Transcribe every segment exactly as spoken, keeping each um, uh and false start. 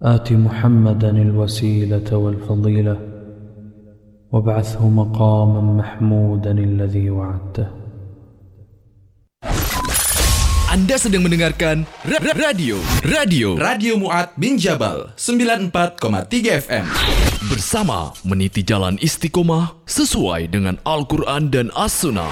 آت محمدا الوسيلة والفضيلة وابعثه مقاما محمودا الذي وعدته. Anda sedang mendengarkan ra- ra- radio Radio Radio Mu'ad bin Jabal sembilan puluh empat koma tiga F M. Bersama meniti jalan istiqomah sesuai dengan Al-Quran dan As-Sunnah.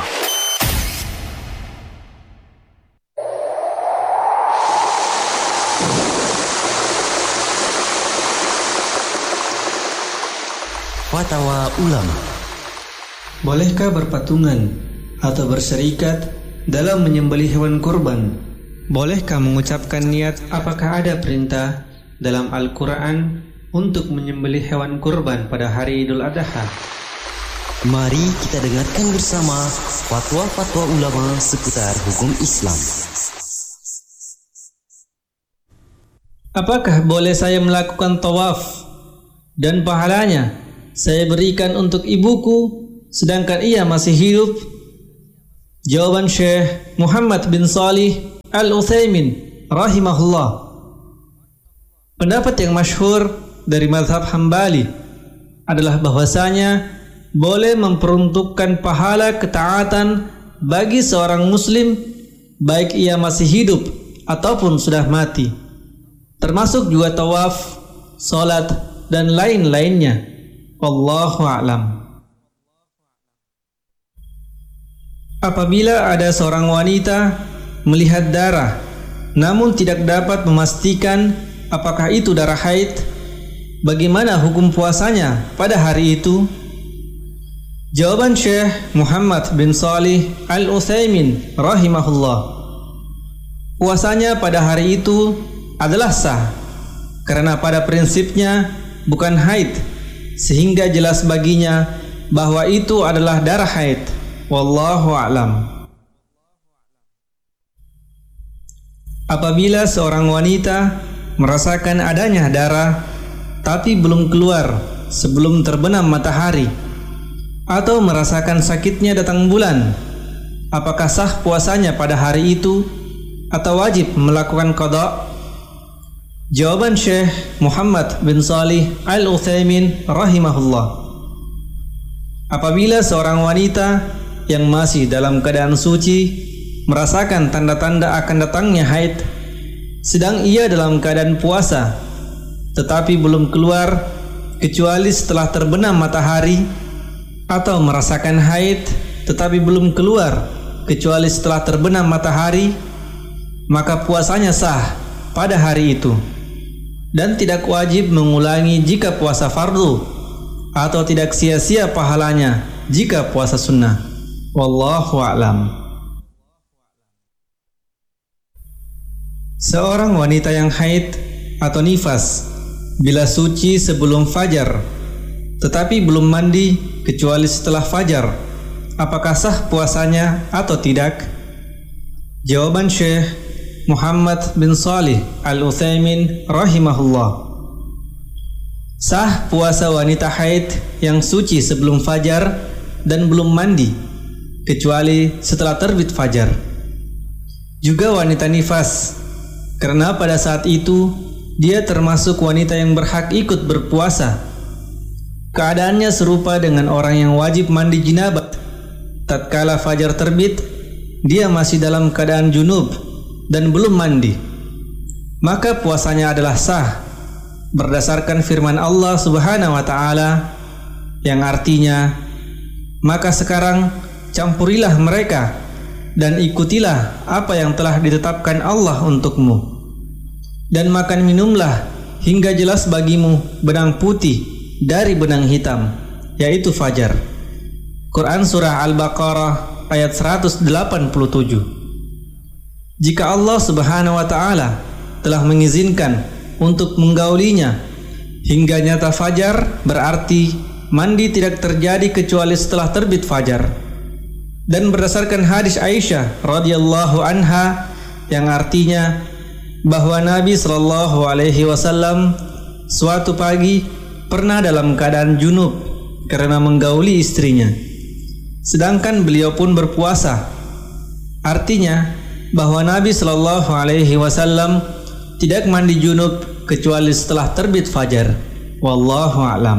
Fatwa ulama. Bolehkah berpatungan atau berserikat dalam menyembelih hewan kurban? Bolehkah mengucapkan niat? Apakah ada perintah dalam Al-Quran untuk menyembelih hewan kurban pada hari Idul Adha? Mari kita dengarkan bersama fatwa-fatwa ulama seputar hukum Islam. Apakah boleh saya melakukan tawaf dan pahalanya saya berikan untuk ibuku sedangkan ia masih hidup? Jawaban Syekh Muhammad bin Shalih Al-Utsaimin rahimahullah. Pendapat yang masyhur dari mazhab Hambali adalah bahwasanya boleh memperuntukkan pahala ketaatan bagi seorang muslim baik ia masih hidup ataupun sudah mati, termasuk juga tawaf, salat dan lain-lainnya. Wallahu a'lam. Apabila ada seorang wanita melihat darah namun tidak dapat memastikan apakah itu darah haid, bagaimana hukum puasanya pada hari itu? Jawaban Syekh Muhammad bin Shalih Al-Utsaimin rahimahullah, puasanya pada hari itu adalah sah karena pada prinsipnya bukan haid, sehingga jelas baginya bahwa itu adalah darah haid. Wallahu a'lam. Apabila seorang wanita merasakan adanya darah tapi belum keluar sebelum terbenam matahari, atau merasakan sakitnya datang bulan, apakah sah puasanya pada hari itu atau wajib melakukan qada? Jawaban Syekh Muhammad bin Shalih Al-Utsaimin rahimahullah, apabila seorang wanita yang masih dalam keadaan suci merasakan tanda-tanda akan datangnya haid, sedang ia dalam keadaan puasa tetapi belum keluar kecuali setelah terbenam matahari, atau merasakan haid tetapi belum keluar kecuali setelah terbenam matahari, maka puasanya sah pada hari itu dan tidak wajib mengulangi jika puasa fardu, atau tidak sia-sia pahalanya jika puasa sunnah. Wallahu a'lam. Seorang wanita yang haid atau nifas bila suci sebelum fajar tetapi belum mandi kecuali setelah fajar, apakah sah puasanya atau tidak? Jawaban Syekh Muhammad bin Shalih Al-Utsaimin rahimahullah, sah puasa wanita haid yang suci sebelum fajar dan belum mandi kecuali setelah terbit fajar. Juga wanita nifas, karena pada saat itu dia termasuk wanita yang berhak ikut berpuasa. Keadaannya serupa dengan orang yang wajib mandi jinabat. Tatkala fajar terbit, dia masih dalam keadaan junub dan belum mandi, maka puasanya adalah sah berdasarkan firman Allah Subhanahu wa taala yang artinya, maka sekarang campurilah mereka dan ikutilah apa yang telah ditetapkan Allah untukmu, dan makan minumlah hingga jelas bagimu benang putih dari benang hitam, yaitu fajar. Quran Surah Al-Baqarah ayat seratus delapan puluh tujuh. Jika Allah Subhanahu wa ta'ala telah mengizinkan untuk menggaulinya hingga nyata fajar, berarti mandi tidak terjadi kecuali setelah terbit fajar. Dan berdasarkan hadis Aisyah radhiyallahu anha yang artinya bahwa Nabi sallallahu alaihi wasallam suatu pagi pernah dalam keadaan junub karena menggauli istrinya, sedangkan beliau pun berpuasa. Artinya bahwa Nabi sallallahu alaihi wasallam tidak mandi junub kecuali setelah terbit fajar. Wallahu a'lam.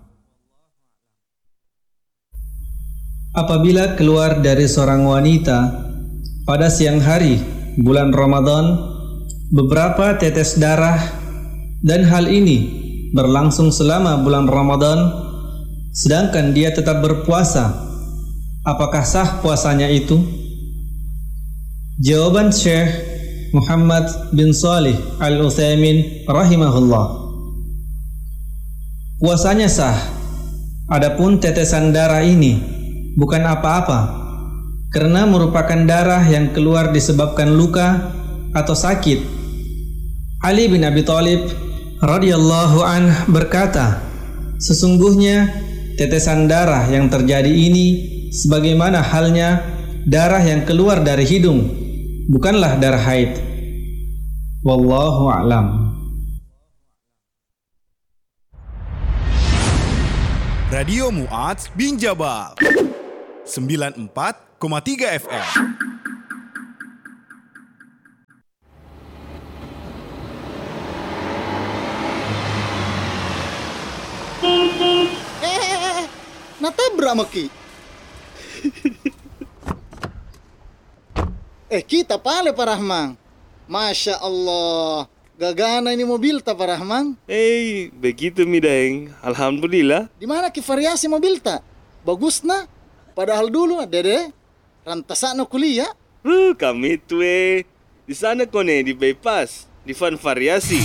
Apabila keluar dari seorang wanita pada siang hari bulan Ramadan beberapa tetes darah dan hal ini berlangsung selama bulan Ramadan sedangkan dia tetap berpuasa, apakah sah puasanya itu? Jawaban Syekh Muhammad bin Shalih Al-Utsaimin rahimahullah, puasanya sah. Adapun tetesan darah ini bukan apa-apa karena merupakan darah yang keluar disebabkan luka atau sakit. Ali bin Abi Thalib radhiyallahu anhu berkata, sesungguhnya tetesan darah yang terjadi ini sebagaimana halnya darah yang keluar dari hidung, bukanlah darah haid. Wallahu a'lam. Radio Mu'adz bin Jabal sembilan puluh empat koma tiga F M. Eh, natabrak maki. Eh, kita pale Pak Rahman. Masya Allah, gagana ini mobil ta Pak Rahman. Eh, begitu mi Daeng. Alhamdulillah. Di mana ki variasi mobil ta? Bagus na. Padahal dulu Dede rantasana kuliah. Uh, kami tuh eh. Di sana kone di bypass, di Van Variasi.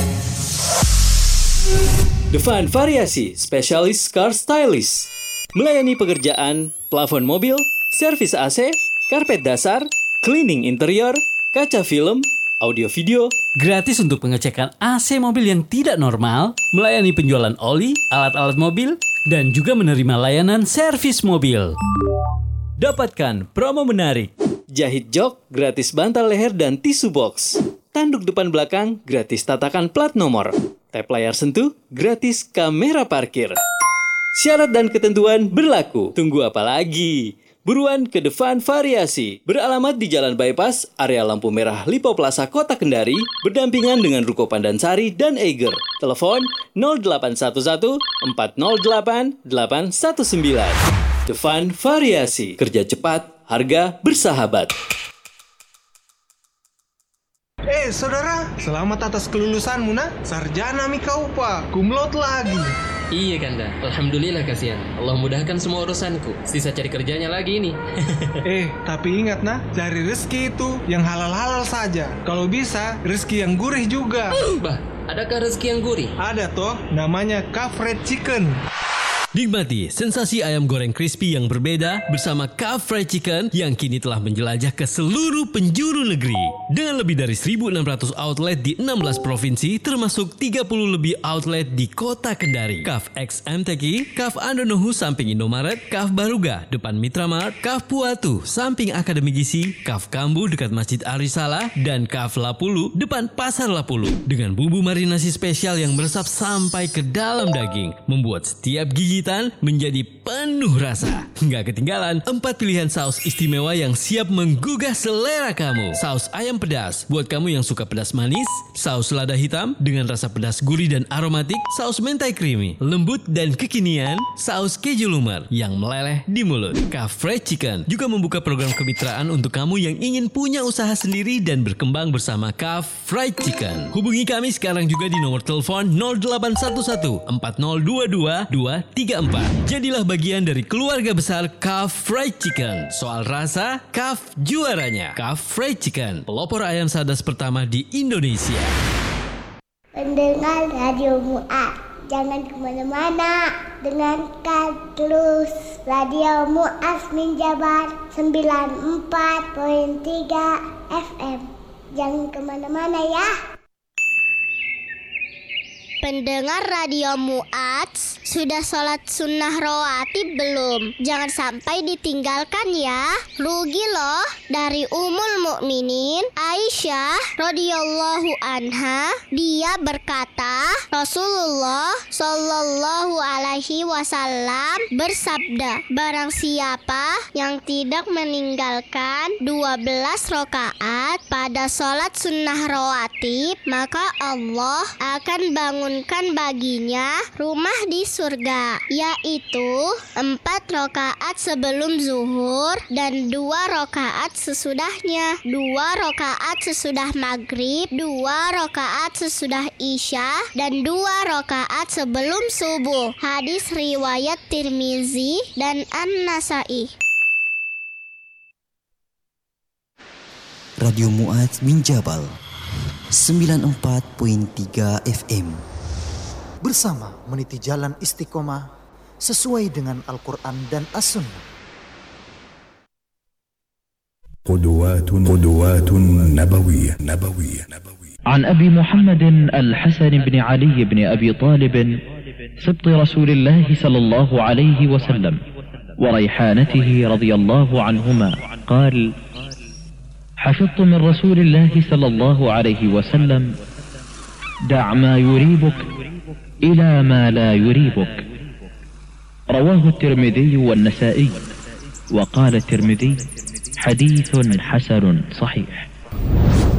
The Van Variasi, spesialis car stylist. Melayani pekerjaan, plafon mobil, servis A C, karpet dasar, cleaning interior, kaca film, audio video, gratis untuk pengecekan A C mobil yang tidak normal, melayani penjualan oli, alat-alat mobil, dan juga menerima layanan servis mobil. Dapatkan promo menarik. Jahit jok, gratis bantal leher dan tisu box. Tanduk depan belakang, gratis tatakan plat nomor. Tap layar sentuh, gratis kamera parkir. Syarat dan ketentuan berlaku. Tunggu apa lagi? Buruan ke The Van Variasi. Beralamat di Jalan Bypass, area lampu merah Lipo Plaza, Kota Kendari, berdampingan dengan Ruko Pandansari dan Eiger. Telepon nol delapan satu satu empat nol delapan delapan satu sembilan. The Van Variasi. Kerja cepat, harga bersahabat. Eh saudara, selamat atas kelulusanmu nak. Sarjana mi kau pak, kumlot lagi. Iya Kanda, alhamdulillah kasihan. Allah mudahkan semua urusanku. Sisa cari kerjanya lagi ini. Eh, tapi ingat nah, cari rezeki itu yang halal-halal saja. Kalau bisa, rezeki yang gurih juga. Bah, adakah rezeki yang gurih? Ada toh, namanya Kaf Fried Chicken. Nikmati sensasi ayam goreng crispy yang berbeda bersama Kaf Fried Chicken yang kini telah menjelajah ke seluruh penjuru negeri. Dengan lebih dari seribu enam ratus outlet di enam belas provinsi termasuk tiga puluh lebih outlet di Kota Kendari. Kaf X M T K, Kaf Andonohu samping Indomaret, Kaf Baruga depan Mitramart, Kaf Puatu samping Akademi Gizi, Kaf Kambu dekat Masjid Arisala, dan Kaf Lapulu depan Pasar Lapulu. Dengan bumbu marinasi spesial yang meresap sampai ke dalam daging, membuat setiap gigit menjadi penuh rasa. Nggak ketinggalan empat pilihan saus istimewa yang siap menggugah selera kamu. Saus ayam pedas buat kamu yang suka pedas manis, saus lada hitam dengan rasa pedas gurih dan aromatik, saus mentai creamy, lembut dan kekinian, saus keju lumer yang meleleh di mulut. Kaf Fried Chicken juga membuka program kemitraan untuk kamu yang ingin punya usaha sendiri dan berkembang bersama Kaf Fried Chicken. Hubungi kami sekarang juga di nomor telepon nol delapan satu satu empat nol dua dua dua tiga empat. Jadilah bagian dari keluarga besar Kaf Fried Chicken. Soal rasa, Kaf juaranya. Kaf Fried Chicken, pelopor ayam sadas pertama di Indonesia. Pendengar Radio Mu'adz, jangan kemana-mana. Dengarkan terus Radio Mu'adz bin Jabal sembilan puluh empat koma tiga F M. Jangan kemana-mana ya. Pendengar Radio Mu'adz, sudah sholat sunnah rawatib belum? Jangan sampai ditinggalkan ya. Rugi loh. Dari Ummul Mukminin Aisyah radhiyallahu anha, dia berkata, Rasulullah Shallallahu alaihi wasallam bersabda, barang siapa yang tidak meninggalkan dua belas rakaat pada sholat sunnah rawatib, maka Allah akan bangunkan baginya rumah di surga, yaitu empat rakaat sebelum zuhur dan dua rakaat sesudahnya, dua rakaat sesudah maghrib, dua rakaat sesudah isya, dan dua rakaat sebelum subuh. Hadis riwayat Tirmizi dan An-Nasai. Radio Mu'adz bin Jabal sembilan puluh empat koma tiga F M. Bersama meniti jalan istiqomah sesuai dengan Al-Quran dan As-Sunnah. قدوات قدوات نبوية نبوية عن أبي محمد الحسن بن علي بن أبي طالب سبط رسول الله صلى الله عليه وسلم وريحانته رضي الله عنهما قال: حفظت من رسول الله صلى الله عليه وسلم: دع ما يريبك إلى ما لا يريبك. رواه الترمذي والنسائي، وقال الترمذي: حديث حسن صحيح.